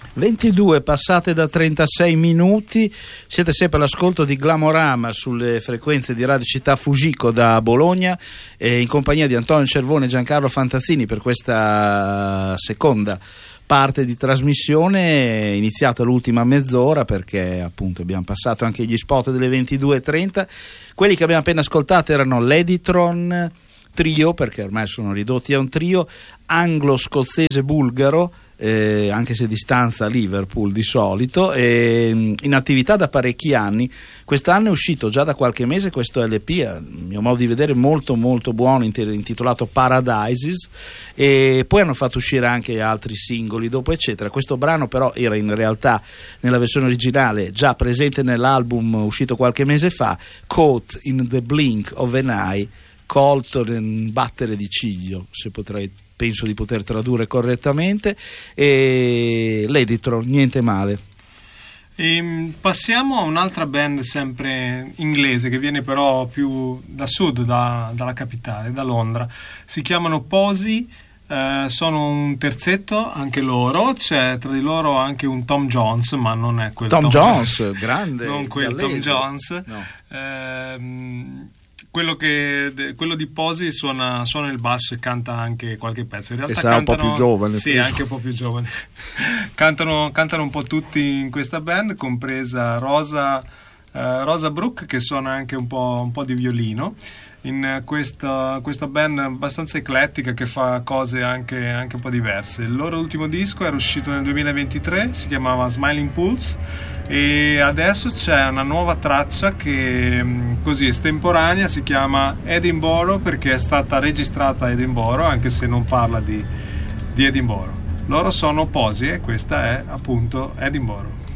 22 passate da 36 minuti, siete sempre all'ascolto di Glamorama sulle frequenze di Radio Città Fujiko da Bologna, in compagnia di Antonio Cervone e Giancarlo Fantazzini per questa seconda parte di trasmissione, iniziata l'ultima mezz'ora perché appunto abbiamo passato anche gli spot delle 22:30. Quelli che abbiamo appena ascoltato erano l'Editron trio, perché ormai sono ridotti a un trio, anglo-scozzese-bulgaro, anche se distanza a Liverpool di solito, in attività da parecchi anni. Quest'anno è uscito già da qualche mese questo LP, a mio modo di vedere molto molto buono, intitolato Paradises, e poi hanno fatto uscire anche altri singoli dopo eccetera. Questo brano però era in realtà nella versione originale già presente nell'album uscito qualche mese fa, Caught in the Blink of an Eye, colto nel battere di ciglio, se penso di poter tradurre correttamente, e l'Editron, niente male. E passiamo a un'altra band sempre inglese che viene però più da sud, dalla capitale, da Londra. Si chiamano Posey, sono un terzetto anche loro, c'è tra di loro anche un Tom Jones, ma non è quel Tom Jones, grande, non quel gallese. Tom Jones, no. Quello di Posey suona il basso e canta anche qualche pezzo. In realtà sarà un po' più giovane. Sì, anche un po' più giovane. cantano un po' tutti in questa band, compresa Rosa Brooke, che suona anche un po' di violino in questa band abbastanza eclettica che fa cose anche un po' diverse. Il loro ultimo disco era uscito nel 2023, si chiamava Smiling Pools, e adesso c'è una nuova traccia che così estemporanea, si chiama Edinburgh, perché è stata registrata a Edinburgh, anche se non parla di Edinburgh. Loro sono Posey e questa è appunto Edinburgh.